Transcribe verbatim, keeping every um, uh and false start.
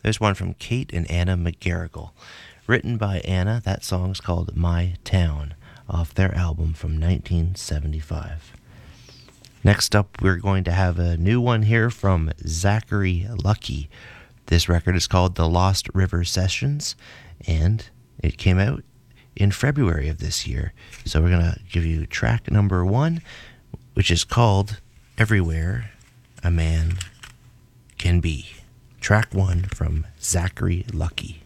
There's one from Kate and Anna McGarrigle. Written by Anna, that song's called My Town, off their album from nineteen seventy-five. Next up, we're going to have a new one here from Zachary Lucky. This record is called The Lost River Sessions, and it came out in February of this year. So we're going to give you track number one, which is called Everywhere a Man Can Be. Track one from Zachary Lucky.